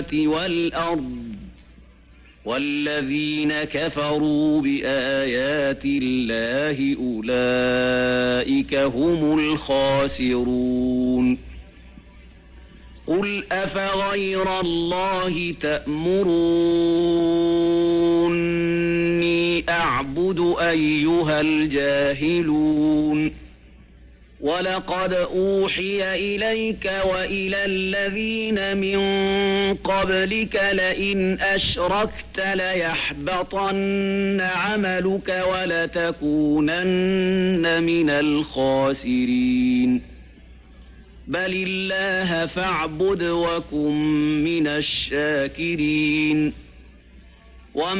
والأرض والذين كفروا بآيات الله أولئك هم الخاسرون قل أفغير الله تأمروني أعبد أيها الجاهلون ولقد أوحي إليك وإلى الذين من قبلك لئن أشركت ليحبطن عملك ولتكونن من الخاسرين بل الله فاعبد وكن من الشاكرين